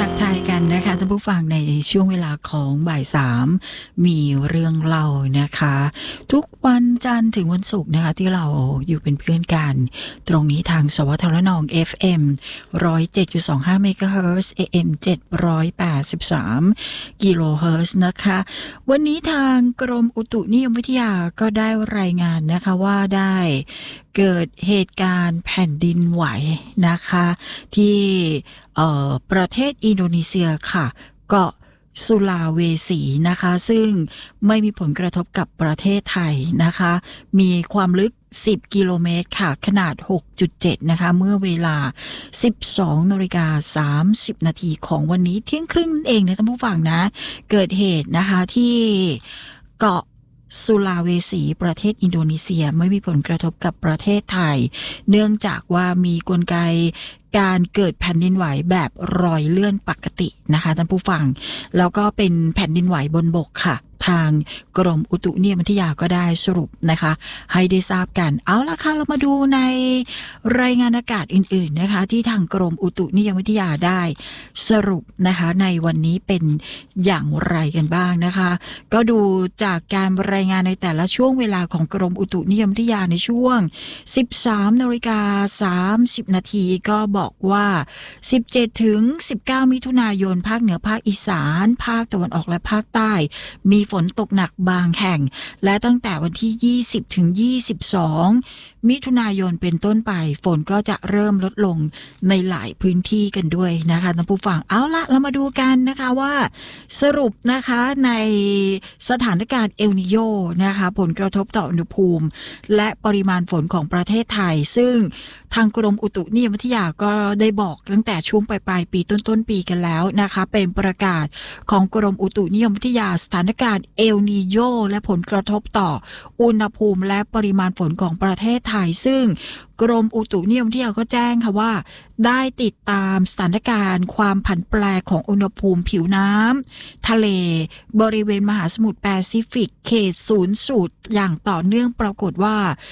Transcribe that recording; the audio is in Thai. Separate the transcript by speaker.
Speaker 1: ทักทายกันนะคะท่านผู้ฟังในช่วงเวลาของบ่าย3มีเรื่องเล่านะคะทุกวันจันทร์ถึงวันศุกร์นะคะที่เราอยู่เป็นเพื่อนกันตรงนี้ทางสวทรนอง FM 107.25 เมกะเฮิรตซ์ AM 783 กิโลเฮิรตซ์นะคะวันนี้ทางกรมอุตุนิยมวิทยาก็ได้รายงานนะคะว่าได้เกิดเหตุการณ์แผ่นดินไหวนะคะที่ประเทศอินโดนีเซียค่ะเกาะสุลาเวสีนะคะซึ่งไม่มีผลกระทบกับประเทศไทยนะคะมีความลึก10กิโลเมตรค่ะขนาด 6.7 นะคะเมื่อเวลา 12:30 นาทีของวันนี้เที่ยงครึ่งเองนะท่านผู้ฟังนะเกิดเหตุนะคะที่เกาะสุลาเวสีประเทศอินโดนีเซียไม่มีผลกระทบกับประเทศไทยเนื่องจากว่ามีกลไกการเกิดแผ่นดินไหวแบบรอยเลื่อนปกตินะคะท่านผู้ฟังแล้วก็เป็นแผ่นดินไหวบนบกค่ะทางกรมอุตุนิยมวิทยาก็ได้สรุปนะคะให้ได้ทราบกันเอาล่ะค่ะเรามาดูในรายงานอากาศอื่นๆนะคะที่ทางกรมอุตุนิยมวิทยาได้สรุปนะคะในวันนี้เป็นอย่างไรกันบ้างนะคะก็ดูจากการรายงานในแต่ละช่วงเวลาของกรมอุตุนิยมวิทยาในช่วง 13:30 นาทีก็บอกว่า17ถึง19มิถุนายนภาคเหนือภาคอีสานภาคตะวันออกและภาคใต้มีฝนตกหนักบางแห่งและตั้งแต่วันที่20ถึง22มิถุนายนเป็นต้นไปฝนก็จะเริ่มลดลงในหลายพื้นที่กันด้วยนะคะท่านผู้ฟังเอาละเรามาดูกันนะคะว่าสรุปนะคะในสถานการณ์เอลนิโญนะคะผลกระทบต่ออุณหภูมิและปริมาณฝนของประเทศไทยซึ่งทางกรมอุตุนิยมวิทยาก็ได้บอกตั้งแต่ช่วงปลายปีต้นปีกันแล้วนะคะเป็นประกาศของกรมอุตุนิยมวิทยาสถานการณ์เอลนิโญและผลกระทบต่ออุณหภูมิและปริมาณฝนของประเทศไทยซึ่งกรมอุตุนิยมวิทยาก็แจ้งค่ะว่าได้ติดตามสถานการณ์ความผันแปรของอุณหภูมิผิวน้ำทะเลบริเวณมหาสมุทรแปซิฟิกเขตศูนย์สูตรอย่างต่อเนื่องปรากฏว่า